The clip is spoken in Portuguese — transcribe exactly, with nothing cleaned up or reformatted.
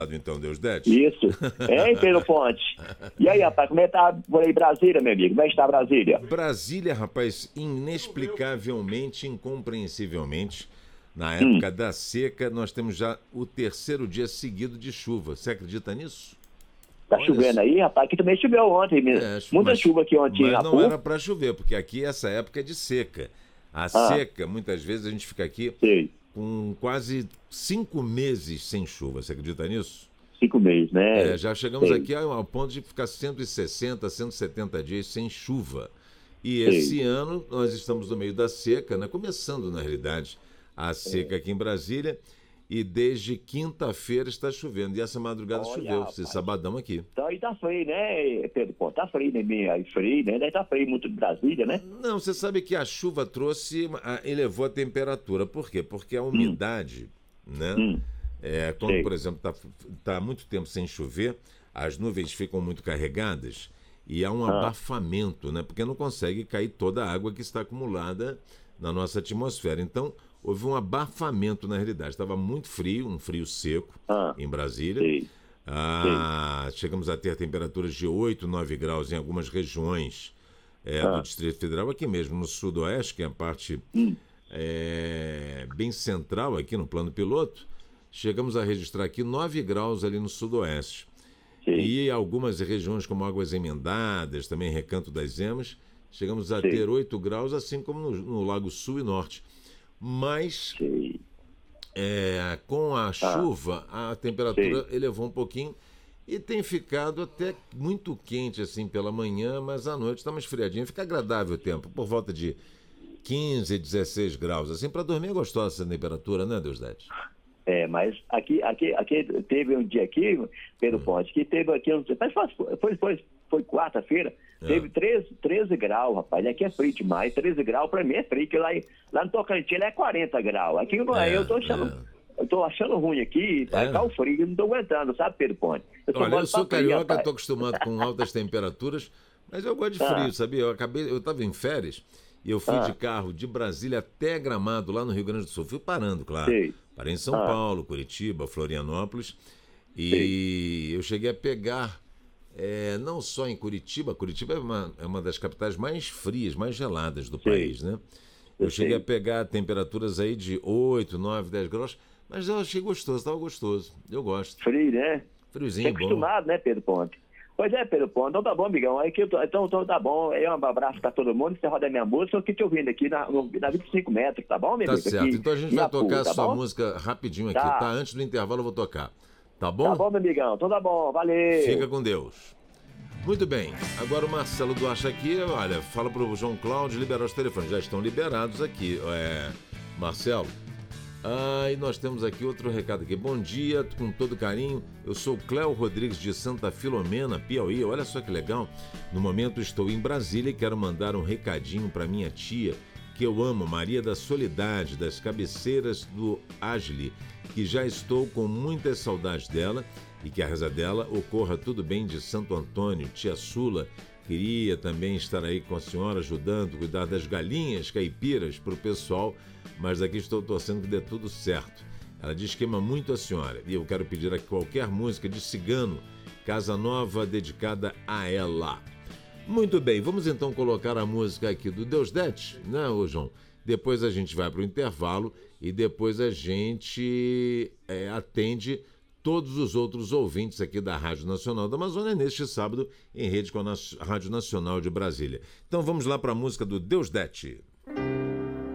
Então, Deusdete. Isso. Hein, Pedro Ponte? E aí, rapaz, como é que tá por aí Brasília, meu amigo? Como é que está Brasília? Brasília, rapaz, inexplicavelmente, incompreensivelmente, na época hum. da seca, nós temos já o terceiro dia seguido de chuva. Você acredita nisso? Tá Olha chovendo isso. aí, rapaz? Aqui também choveu ontem mesmo. É, Muita mas, chuva aqui ontem. Mas não era para chover, porque aqui essa época é de seca. A ah. seca, muitas vezes a gente fica aqui Sei. com quase cinco meses sem chuva. Você acredita nisso? Cinco meses, né? É, já chegamos Sei. aqui ao ponto de ficar cento e sessenta, cento e setenta dias sem chuva. E Sei. esse ano nós estamos no meio da seca, né? Começando, na realidade, a seca aqui em Brasília. E desde quinta-feira está chovendo. E essa madrugada Olha, choveu, esse sabadão aqui. Então aí tá frio, né, Pedro? Pô, tá frio, né? Aí frio, né? Daí tá frio muito de Brasília, né? Não, você sabe que a chuva trouxe, elevou a temperatura. Por quê? Porque a umidade, hum. né? Hum. É, quando, Sei. por exemplo, está tá muito tempo sem chover, as nuvens ficam muito carregadas e há um ah. abafamento, né? Porque não consegue cair toda a água que está acumulada na nossa atmosfera. Então, houve um abafamento na realidade. Estava muito frio, um frio seco ah. em Brasília. Sim. Ah, Sim. Chegamos a ter temperaturas de oito, nove graus em algumas regiões é, ah. do Distrito Federal, aqui mesmo no sudoeste, que é a parte hum. é, bem central aqui no plano piloto. Chegamos a registrar aqui nove graus ali no sudoeste. Sim. E algumas regiões como Águas Emendadas, também Recanto das Emas, chegamos a Sim. ter oito graus, assim como no, no Lago Sul e Norte. Mas é, com a chuva, ah. a temperatura Sim. elevou um pouquinho e tem ficado até muito quente assim pela manhã, mas à noite está mais esfriadinho. Fica agradável o tempo, por volta de quinze, dezesseis graus. Assim, para dormir é gostosa essa temperatura, né, Deusdete? É, mas aqui, aqui, aqui teve um dia aqui, Pedro hum. Ponte, que teve aqui, não sei, foi, foi, foi quarta-feira, é. teve treze, treze graus, rapaz. Aqui é frio demais, treze graus pra mim é frio, que lá, lá no Tocantins é quarenta graus. Aqui é, eu tô achando, é. eu tô achando ruim aqui, é. tá o frio, eu não tô aguentando, sabe, Pedro Ponte? Eu Olha, eu sou carioca, frio, tô acostumado com altas temperaturas, mas eu gosto de frio, ah. sabia? Eu acabei, eu tava em férias e eu fui ah. de carro de Brasília até Gramado, lá no Rio Grande do Sul. Fui parando, claro. Sei. Parei em São ah. Paulo, Curitiba, Florianópolis. E Sim. eu cheguei a pegar, é, não só em Curitiba, Curitiba é uma, é uma das capitais mais frias, mais geladas do Sim. país, né? Eu, eu cheguei sei. a pegar temperaturas aí de oito, nove, dez graus, mas eu achei gostoso, estava gostoso. Eu gosto. Frio, né? Friozinho, é acostumado, bom. né, Pedro Ponte? Pois é, Pedro Ponte. Então tá bom, amigão. Aí que eu tô, então, então tá bom. Aí um abraço pra todo mundo. Você roda a minha música. Eu fico te ouvindo aqui na, na vinte e cinco metros, tá bom, meu Tá amigo? certo. Aqui, então a gente vai tocar a tá sua bom? música rapidinho aqui, tá. tá? Antes do intervalo eu vou tocar. Tá bom? Tá bom, meu amigão. Então tá bom. Valeu. Fica com Deus. Muito bem. Agora o Marcelo Duarte aqui, olha, fala pro João Cláudio liberar os telefones. Já estão liberados aqui. É, Marcelo. Ah, e nós temos aqui outro recado aqui. Bom dia, com todo carinho. Eu sou Cléo Rodrigues de Santa Filomena, Piauí. Olha só que legal. No momento estou em Brasília e quero mandar um recadinho para minha tia, que eu amo, Maria da Soledade, das cabeceiras do Asli, que já estou com muitas saudades dela e que a reza dela ocorra tudo bem de Santo Antônio. Tia Sula queria também estar aí com a senhora ajudando, cuidar das galinhas caipiras para o pessoal, mas aqui estou torcendo que dê tudo certo. Ela diz que ama muito a senhora e eu quero pedir aqui qualquer música de Cigano, Casa Nova, dedicada a ela. Muito bem, vamos então colocar a música aqui do Deusdete, né, ô João? Depois a gente vai para o intervalo e depois a gente é, atende todos os outros ouvintes aqui da Rádio Nacional da Amazônia neste sábado em rede com a Rádio Nacional de Brasília. Então vamos lá para a música do Deusdete.